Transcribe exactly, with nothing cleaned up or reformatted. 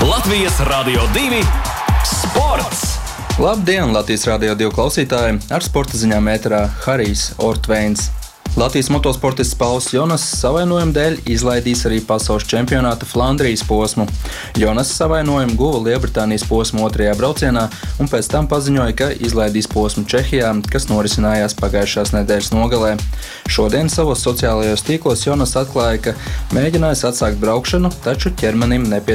Latvijas Radio divi sports! Labdien, Latvijas Radio divi klausītāji! Ar sporta ziņām ēterā Harijs Ortveins. Latvijas motosportists Pauls Jonas savainojuma dēļ izlaidīs arī pasaules čempionāta Flandrijas posmu. Jonas savainojumu guva Lielbritānijas posmu otrajā braucienā un pēc tam paziņoja, ka izlaidīs posmu Čehijā, kas norisinājās pagājušās nedēļas nogalē. Šodien savos sociālajos tīklos Jonas atklāja, ka mēģinājis atsākt braukšanu, taču ķermenim nepieciešams